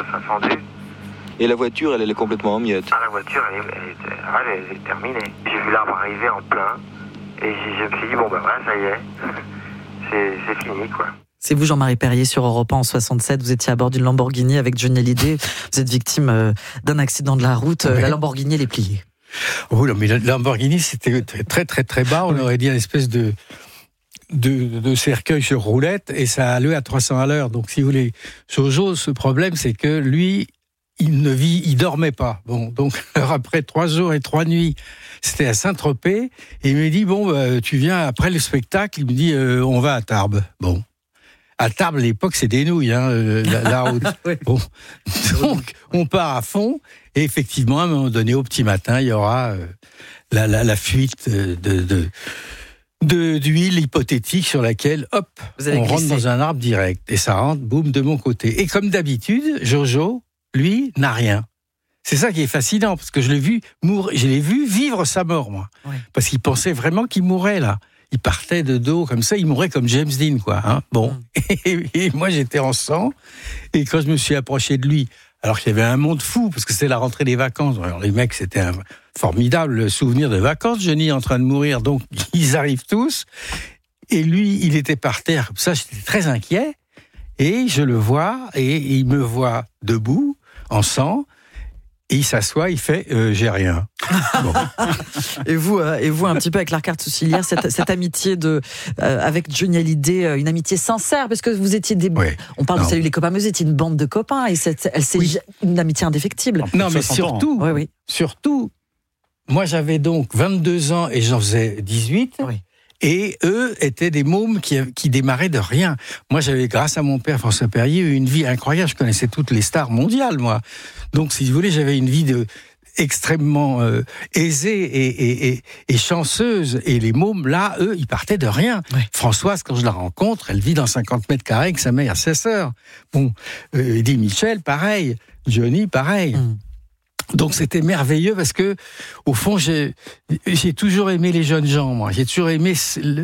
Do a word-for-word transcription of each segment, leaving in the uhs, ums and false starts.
neuf incendie. Et la voiture, elle, elle est complètement en miettes. Ah, la voiture, elle est, elle est, ah, elle est terminée. J'ai vu l'arbre arriver en plein. Et je me suis dit, bon, ben voilà, ça y est. c'est, c'est fini, quoi. C'est vous, Jean-Marie Perrier, sur Europe un en soixante-sept. Vous étiez à bord d'une Lamborghini avec Johnny Hallyday. Vous êtes victime euh, d'un accident de la route. Ouais. La Lamborghini, elle est pliée. Oui, mais la Lamborghini, c'était très, très, très bas. On aurait dit une espèce de, de, de cercueil sur roulette et ça allait à trois cents à l'heure. Donc, si vous voulez, Jojo, ce problème, c'est que lui, il ne vit, il dormait pas. Bon, donc, alors après trois jours et trois nuits, c'était à Saint-Tropez. Et il me dit, bon, bah, tu viens après le spectacle. Il me dit, euh, on va à Tarbes. Bon. À Tarbes, à l'époque, c'est des nouilles, hein, la, la route. Oui. Bon. Donc, on part à fond. Et effectivement, à un moment donné, au petit matin, il y aura euh, la, la, la fuite de, de, de, d'huile hypothétique sur laquelle, hop, on rentre dans un arbre direct. Et ça rentre, boum, de mon côté. Et comme d'habitude, Jojo, lui, n'a rien. C'est ça qui est fascinant, parce que je l'ai vu mourir, je l'ai vu vivre sa mort, moi. Oui. Parce qu'il pensait vraiment qu'il mourrait, là. Il partait de dos comme ça, il mourait comme James Dean, quoi. Hein, bon, mmh. et, et moi j'étais en sang, et quand je me suis approché de lui, alors qu'il y avait un monde fou, parce que c'était la rentrée des vacances, alors les mecs, c'était un formidable souvenir de vacances, Johnny en train de mourir, donc ils arrivent tous, et lui, il était par terre, comme ça, j'étais très inquiet, et je le vois, et il me voit debout, en sang, et il s'assoit, il fait euh, « j'ai rien ». Bon. Et vous, euh, et vous un petit peu avec l'Arcade Sourcilière, cette, cette amitié de euh, avec Johnny Hallyday, euh, une amitié sincère, parce que vous étiez des, oui. on parle non. de Salut les copains, mais vous étiez une bande de copains et cette, elle c'est oui. une amitié indéfectible. Non, mais surtout, oui, oui. surtout, moi j'avais donc vingt-deux ans et j'en faisais dix-huit. Oui. Et eux étaient des mômes qui, qui démarraient de rien. Moi, j'avais, grâce à mon père, François Perrier, eu une vie incroyable. Je connaissais toutes les stars mondiales, moi. Donc, si vous voulez, j'avais une vie de, extrêmement euh, aisée et, et, et, et chanceuse. Et les mômes, là, eux, ils partaient de rien. Ouais. Françoise, quand je la rencontre, elle vit dans cinquante mètres carrés avec sa mère et sa sœur. Bon, euh, Eddie Mitchell, pareil. Johnny, pareil. Mmh. Donc c'était merveilleux parce que au fond j'ai j'ai toujours aimé les jeunes gens, moi j'ai toujours aimé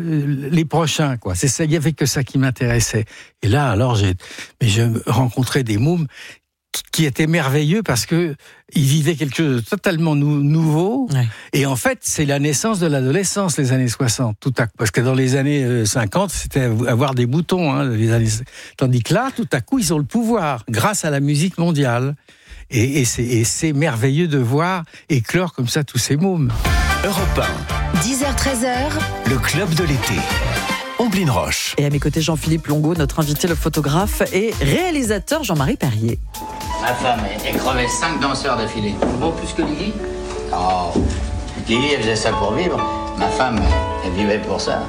les prochains, quoi. C'est ça, il y avait que ça qui m'intéressait. Et là alors j'ai mais je rencontrais des mômes qui étaient merveilleux parce que ils vivaient quelque chose de totalement nou- nouveau. Ouais. Et en fait c'est la naissance de l'adolescence, les années soixante, tout à coup, parce que dans les années cinquante c'était avoir des boutons, hein, les années... tandis que là tout à coup ils ont le pouvoir grâce à la musique mondiale. Et, et, c'est, et c'est merveilleux de voir éclore comme ça tous ces mômes. Europe un. dix heures treize heures. Le club de l'été. Omblin Roche. Et à mes côtés, Jean-Philippe Longo, notre invité, le photographe et réalisateur Jean-Marie Perrier. Ma femme, elle crevait cinq danseurs d'affilée. Bon, plus que Lily ? Oh, Lily, elle faisait ça pour vivre. Ma femme, elle vivait pour ça.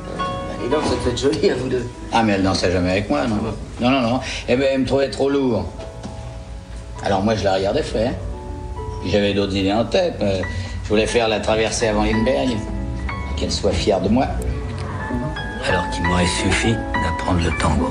Et donc, ça devait être joli à vous deux. Ah, mais elle dansait jamais avec moi, non. Non, non, non. Eh ben, elle me trouvait trop lourd. Alors moi, je la regardais faire. Puis j'avais d'autres idées en tête. Euh, je voulais faire la traversée avant Lindbergh. Qu'elle soit fière de moi. Alors qu'il m'aurait suffi d'apprendre le tango.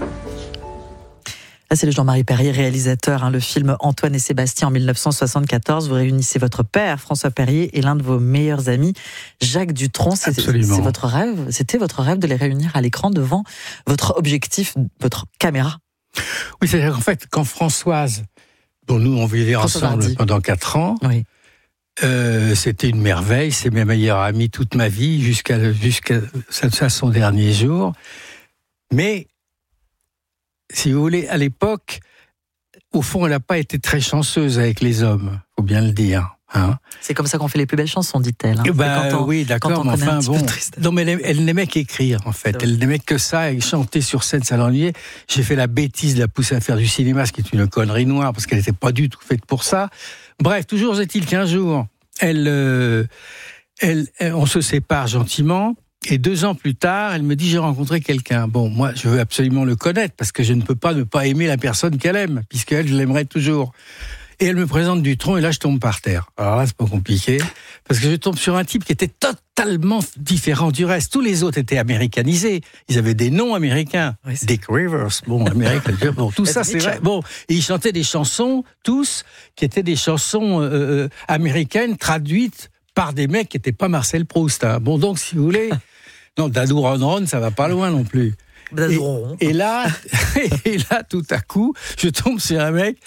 Là, c'est le Jean-Marie Perrier, réalisateur. Hein, le film Antoine et Sébastien en dix-neuf cent soixante-quatorze. Vous réunissez votre père, François Perrier, et l'un de vos meilleurs amis, Jacques Dutronc. C'est, Absolument. c'est votre rêve. C'était votre rêve de les réunir à l'écran devant votre objectif, votre caméra. Oui, c'est-à-dire qu'en fait, quand Françoise... dont nous, on vivait ensemble Hardy. Pendant quatre ans. Oui. Euh, c'était une merveille. C'est mes meilleurs amis toute ma vie, jusqu'à, jusqu'à son dernier jour. Mais, si vous voulez, à l'époque, au fond, elle n'a pas été très chanceuse avec les hommes, faut bien le dire. Hein. C'est comme ça qu'on fait les plus belles chansons, dit-elle. Hein. Ben, on, oui, d'accord, mais enfin, bon. Non, mais elle, elle n'aimait qu'écrire, en fait. Elle n'aimait que ça, et chanter sur scène, ça l'ennuyait. J'ai fait la bêtise de la pousser à faire du cinéma, ce qui est une connerie noire, parce qu'elle n'était pas du tout faite pour ça. Bref, toujours est-il qu'un jour, elle, euh, elle, elle, on se sépare gentiment, et deux ans plus tard, elle me dit, j'ai rencontré quelqu'un. Bon, moi, je veux absolument le connaître, parce que je ne peux pas ne pas aimer la personne qu'elle aime, puisqu'elle, je l'aimerais toujours. Et elle me présente Dutronc, et là, je tombe par terre. Alors là, c'est pas compliqué, parce que je tombe sur un type qui était totalement différent du reste. Tous les autres étaient américanisés. Ils avaient des noms américains. Oui, Dick Rivers, bon, américain. Bon, tout ça, c'est vrai. Bon, et ils chantaient des chansons, tous, qui étaient des chansons euh, américaines traduites par des mecs qui n'étaient pas Marcel Proust. Hein. Bon, donc, si vous voulez, non, Dadou Ron Ron, ça va pas loin non plus. Et, et là, et là, tout à coup, je tombe sur un mec